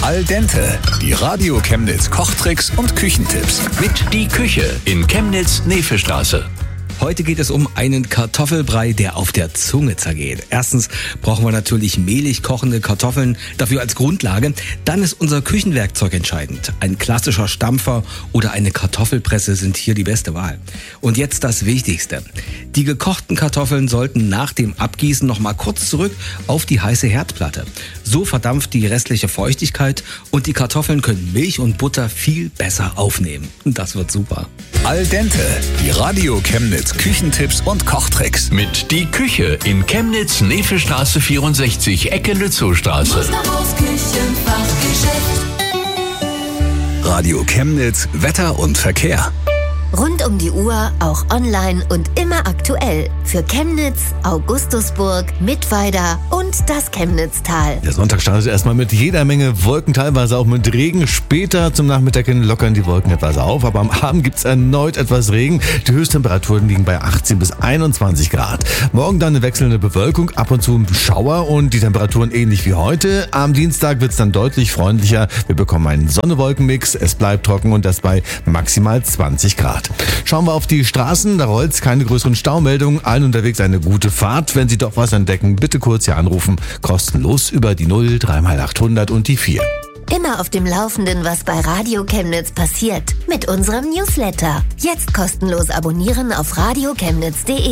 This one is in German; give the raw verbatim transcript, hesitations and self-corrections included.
Al dente, die Radio Chemnitz Kochtricks und Küchentipps. Mit Die Küche in Chemnitz-Nevestraße. Heute geht es um einen Kartoffelbrei, der auf der Zunge zergeht. Erstens brauchen wir natürlich mehlig kochende Kartoffeln dafür als Grundlage. Dann ist unser Küchenwerkzeug entscheidend. Ein klassischer Stampfer oder eine Kartoffelpresse sind hier die beste Wahl. Und jetzt das Wichtigste. Die gekochten Kartoffeln sollten nach dem Abgießen noch mal kurz zurück auf die heiße Herdplatte. So verdampft die restliche Feuchtigkeit und die Kartoffeln können Milch und Butter viel besser aufnehmen. Das wird super. Al dente, die Radio Chemnitz Küchentipps und Kochtricks. Mit Die Küche in Chemnitz-Nevestraße vierundsechzig, Ecke Lützowstraße. Radio Chemnitz, Wetter und Verkehr. Rund um die Uhr, auch online und immer aktuell. Für Chemnitz, Augustusburg, Mittweida und das Chemnitztal. Der Sonntag startet erstmal mit jeder Menge Wolken, teilweise auch mit Regen. Später zum Nachmittag hin lockern die Wolken etwas auf, aber am Abend gibt's erneut etwas Regen. Die Höchsttemperaturen liegen bei achtzehn bis einundzwanzig Grad. Morgen dann eine wechselnde Bewölkung, ab und zu ein Schauer und die Temperaturen ähnlich wie heute. Am Dienstag wird's dann deutlich freundlicher. Wir bekommen einen Sonne-Wolken-Mix, es bleibt trocken und das bei maximal zwanzig Grad. Schauen wir auf die Straßen, da rollt's, keine größeren Staumeldungen, allen unterwegs eine gute Fahrt. Wenn Sie doch was entdecken, bitte kurz hier anrufen, kostenlos über die null drei mal achthundert und die vier. Immer auf dem Laufenden, was bei Radio Chemnitz passiert. Mit unserem Newsletter. Jetzt kostenlos abonnieren auf radio chemnitz punkt de.